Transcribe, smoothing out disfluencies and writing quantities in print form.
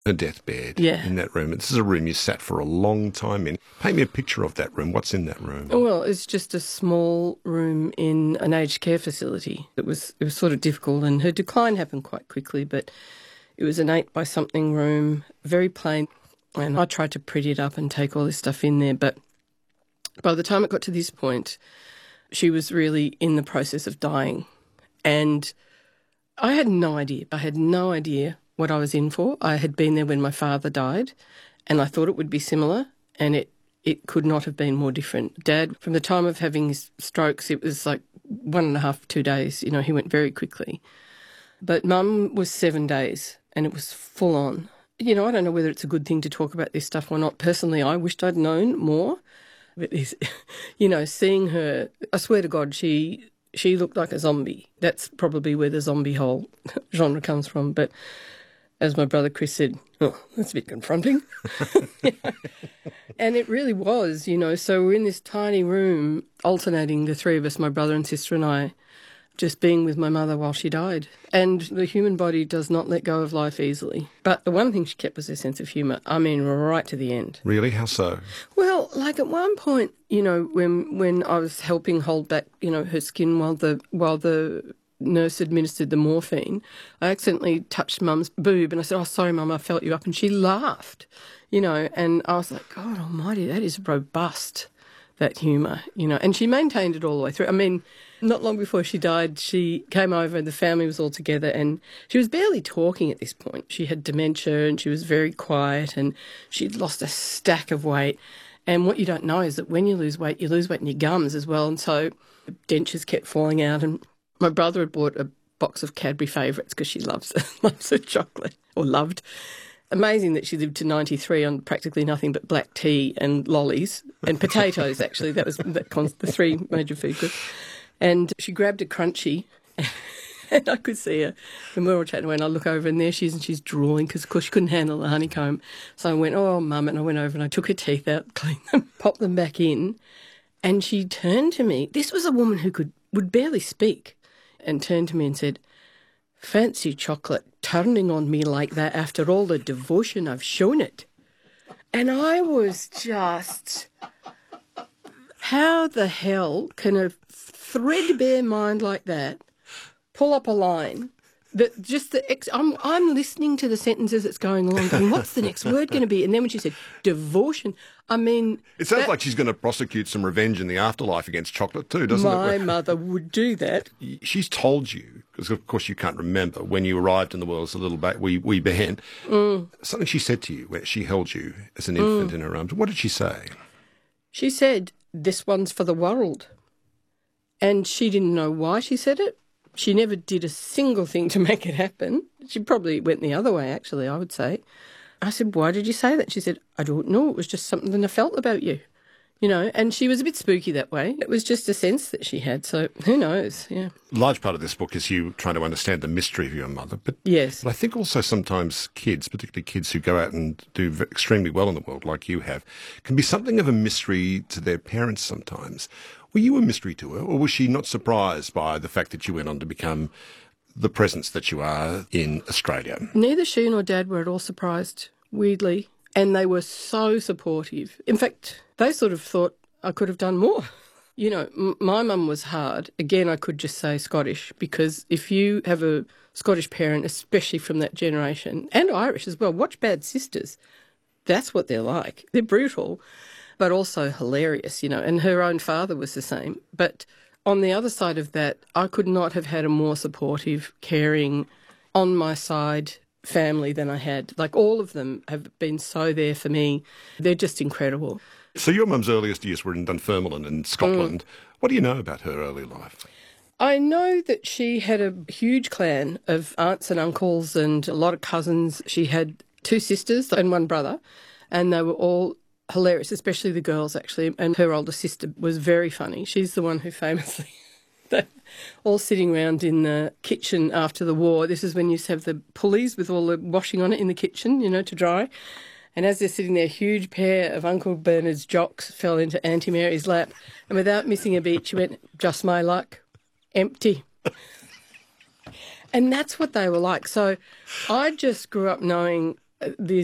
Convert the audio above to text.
her deathbed Yeah. in that room. This is a room you sat for a long time in. Paint me a picture of that room. What's in that room? Well, it's just a small room in an aged care facility. It was sort of difficult, and her decline happened quite quickly, but it was an 8 by something room, very plain, and I tried to pretty it up and take all this stuff in there, but by the time it got to this point, she was really in the process of dying, and I had no idea. I had no idea what I was in for. I had been there when my father died, and I thought it would be similar, and it could not have been more different. Dad, from the time of having his strokes, it was like 1.5, 2 days. You know, he went very quickly. But Mum was 7 days, and it was full on. You know, I don't know whether it's a good thing to talk about this stuff or not. Personally, I wished I'd known more. But, you know, seeing her, I swear to God, she looked like a zombie. That's probably where the zombie whole genre comes from. But as my brother Chris said, oh, that's a bit confronting. And it really was, you know. So we're in this tiny room, alternating, the three of us, my brother and sister and I, just being with my mother while she died. And the human body does not let go of life easily. But the one thing she kept was her sense of humour. I mean, right to the end. Really? How so? Well, like at one point, you know, when I was helping hold back, you know, her skin while the nurse administered the morphine, I accidentally touched Mum's boob and I said, "Oh, sorry, Mum, I felt you up." And she laughed, you know, and I was like, God almighty, that is robust, that humour, you know. And she maintained it all the way through. I mean, not long before she died, she came over and the family was all together, and she was barely talking at this point. She had dementia and she was very quiet, and she'd lost a stack of weight. And what you don't know is that when you lose weight in your gums as well. And so the dentures kept falling out, and my brother had bought a box of Cadbury Favourites because she loves her chocolate, or loved. Amazing that she lived to 93 on practically nothing but black tea and lollies and potatoes, actually. That was the three major food groups. And she grabbed a Crunchie, and I could see her. And we were all chatting away, and I look over, and there she is, and she's drooling because, of course, she couldn't handle the honeycomb. So I went, "Oh, Mum," and I went over and I took her teeth out, cleaned them, popped them back in, and she turned to me. This was a woman who would barely speak, and turned to me and said, "Fancy chocolate turning on me like that after all the devotion I've shown it." And I was just, how the hell can a threadbare mind like that pull up a line that just I'm listening to the sentences that's going along, going, what's the next word going to be? And then when she said devotion, I mean, it sounds like she's going to prosecute some revenge in the afterlife against chocolate too, doesn't it? My mother would do that. She's told you, because of course you can't remember, when you arrived in the world as a little wee behan, something she said to you where she held you as an infant in her arms. What did she say? She said, "This one's for the world." And she didn't know why she said it. She never did a single thing to make it happen. She probably went the other way, actually, I would say. I said, "Why did you say that?" She said, "I don't know. It was just something I felt about you." You know, and she was a bit spooky that way. It was just a sense that she had. So who knows? Yeah. A large part of this book is you trying to understand the mystery of your mother. But, yes. But I think also sometimes kids, particularly kids who go out and do extremely well in the world like you have, can be something of a mystery to their parents sometimes. Were you a mystery to her, or was she not surprised by the fact that you went on to become the presence that you are in Australia? Neither she nor Dad were at all surprised, weirdly, and they were so supportive. In fact, they sort of thought I could have done more. You know, my mum was hard. Again, I could just say Scottish, because if you have a Scottish parent, especially from that generation, and Irish as well, watch Bad Sisters. That's what they're like. They're brutal, but also hilarious, you know, and her own father was the same. But on the other side of that, I could not have had a more supportive, caring, on my side family than I had. Like, all of them have been so there for me. They're just incredible. So your mum's earliest years were in Dunfermline in Scotland. What do you know about her early life? I know that she had a huge clan of aunts and uncles and a lot of cousins. She had 2 sisters and 1 brother, and they were all hilarious, especially the girls, actually. And her older sister was very funny. She's the one who famously, they're all sitting around in the kitchen after the war. This is when you used to have the pulleys with all the washing on it in the kitchen, you know, to dry. And as they're sitting there, a huge pair of Uncle Bernard's jocks fell into Auntie Mary's lap. And without missing a beat, she went, "Just my luck, empty." And that's what they were like. So I just grew up knowing the